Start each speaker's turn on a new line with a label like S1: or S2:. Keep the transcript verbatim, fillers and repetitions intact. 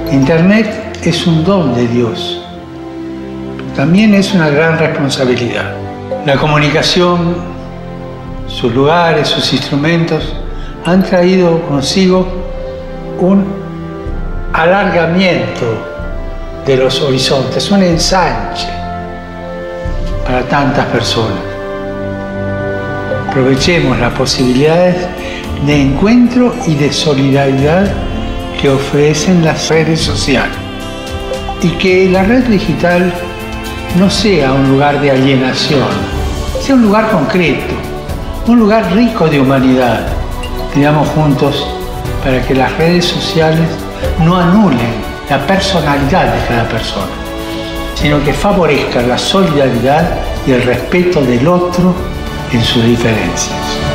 S1: Internet es un don de Dios, pero también es una gran responsabilidad. La comunicación, sus lugares, sus instrumentos, han traído consigo un alargamiento de los horizontes, un ensanche para tantas personas. Aprovechemos las posibilidades de encuentro y de solidaridad que ofrecen las redes sociales, y que la red digital no sea un lugar de alienación, sea un lugar concreto, un lugar rico de humanidad. Pidamos juntos para que las redes sociales no anulen la personalidad de cada persona, sino que favorezcan la solidaridad y el respeto del otro en sus diferencias.